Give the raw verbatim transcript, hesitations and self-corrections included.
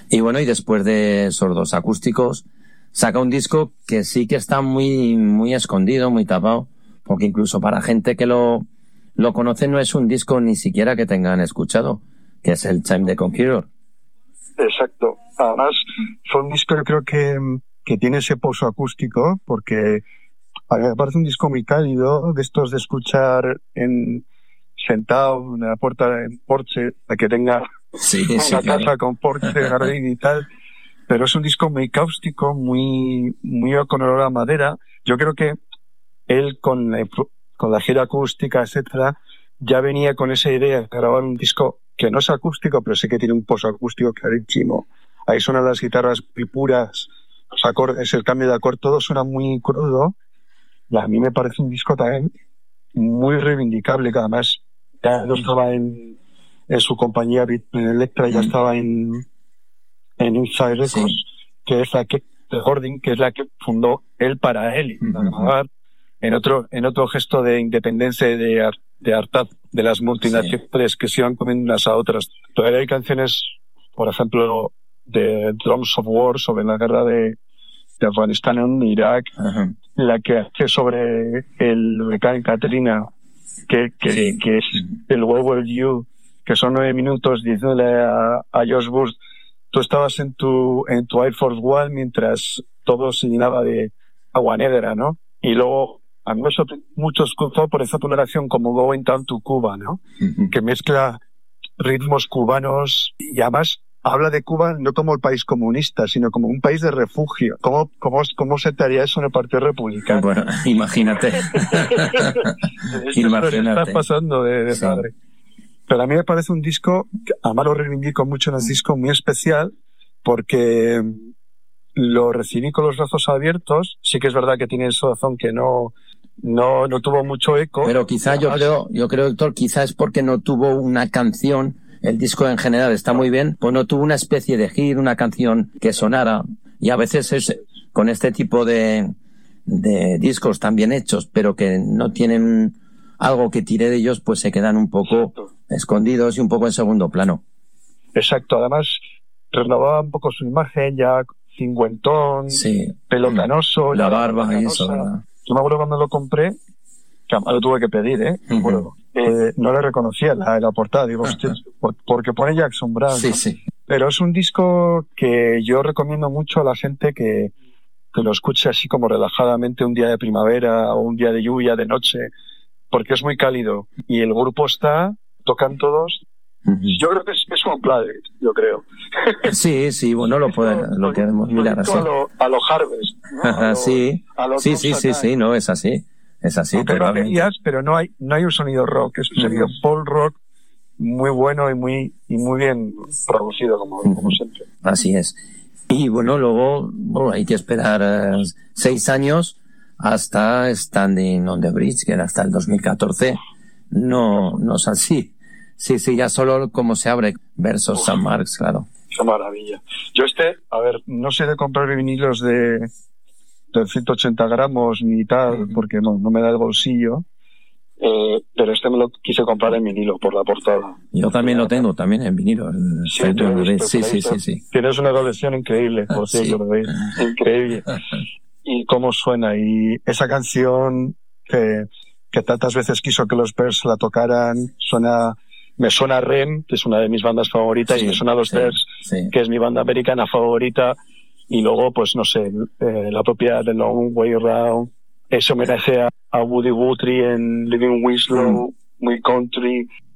Y bueno, y después de esos dos acústicos, saca un disco que sí que está muy, muy escondido, muy tapado, porque incluso para gente que lo, lo conoce no es un disco ni siquiera que tengan escuchado, que es el Time the Conqueror. Exacto. Además, fue un disco, yo creo que, que tiene ese pozo acústico, porque a mí me parece un disco muy cálido, de estos de escuchar en, sentado en la puerta del porche, para que tenga sí, una sí, casa claro. con porche, jardín y tal. Pero es un disco muy cáustico, muy, muy con olor a madera. Yo creo que él, con la, con la gira acústica, etcétera, ya venía con esa idea de grabar un disco que no es acústico, pero sí que tiene un pozo acústico clarísimo. Ahí suenan las guitarras muy puras, los acordes, el cambio de acorde, todo suena muy crudo. Y a mí me parece un disco también muy reivindicable, que además ya no estaba en, en su compañía Electra, ya estaba en, en Inside Records, sí. que es la que, de Gordon, que es la que fundó él para él, uh-huh. para grabar, en otro, en otro gesto de independencia y de, de hartaz de las multinacionales sí. que se iban comiendo unas a otras. Todavía hay canciones, por ejemplo, de Drums of War, sobre la guerra de, de Afganistán en Irak, uh-huh. la que hace sobre el huracán Katrina, que, que, sí. que es el Where Were You, que son nueve minutos diciéndole a, a Josh Bush, tú estabas en tu, en tu Air Force One mientras todo se llenaba de agua negra, ¿no? Y luego, a mí me sorprende mucho escuchar por esa toleración como Going Down to Cuba, ¿no? Uh-huh. Que mezcla ritmos cubanos y además habla de Cuba no como el país comunista, sino como un país de refugio. ¿Cómo, cómo, cómo se te haría eso en el Partido Republicano? Bueno, imagínate. Imagínate. Está pasando de, de sí. padre. Pero a mí me parece un disco, además lo reivindico mucho en el disco, muy especial, porque lo recibí con los brazos abiertos. Sí que es verdad que tiene esa razón que no, no, no tuvo mucho eco. Pero quizá yo creo, yo creo, Héctor, quizá es porque no tuvo una canción. El disco en general está muy bien, pues no tuvo una especie de hit, una canción que sonara. Y a veces es con este tipo de, de discos tan bien hechos, pero que no tienen algo que tire de ellos, pues se quedan un poco Exacto. escondidos y un poco en segundo plano. Exacto, además renovaba un poco su imagen, ya cincuentón, sí. pelo canoso. La barba y eso, ¿verdad? Yo me acuerdo cuando lo compré, que lo tuve que pedir, ¿eh? Me acuerdo. Uh-huh. Eh, no le reconocía la, la portada, digo, hostia, uh-huh. porque pone Jackson Browne. Sí, ¿no? sí. Pero es un disco que yo recomiendo mucho a la gente que, que lo escuche así como relajadamente un día de primavera o un día de lluvia, de noche, porque es muy cálido. Y el grupo está, tocan todos. Uh-huh. Yo creo que es, es un player, yo creo. Sí, sí, bueno, lo pueden, lo queremos mirar así. A lo, a lo Harvest, ¿no? A lo, sí, a lo sí, sí, sí, sí, no, es así. Es así, pero baterías, pero no hay, no hay un sonido rock, es un sonido uh-huh. folk rock muy bueno y muy, y muy bien producido, como, uh-huh. como siempre. Así es. Y bueno, luego, bueno, hay que esperar uh, seis años hasta Standing on the Bridge, que era hasta el dos mil catorce. No, no es así. Sí, sí, ya solo como se abre versus Uf, San Marx, claro. Qué maravilla. Yo este, a ver, no sé de comprar vinilos de, de ciento ochenta gramos ni tal, uh-huh. porque no, no me da el bolsillo. Eh, pero este me lo quise comprar en vinilo por la portada. Yo también lo tengo, también en vinilo. Sí, visto, sí, sí, sí, sí. Tienes una colección increíble, por cierto, sí. Increíble. Y cómo suena. Y esa canción que, que tantas veces quiso que los Bears la tocaran, suena, me suena a R E M, que es una de mis bandas favoritas, sí, y me suena a los sí, Bears, sí. que es mi banda americana favorita. Y luego, pues no sé, eh, la propia The Long Way Around, ese homenaje a, a Woody Guthrie en Living Winslow, mm. muy country.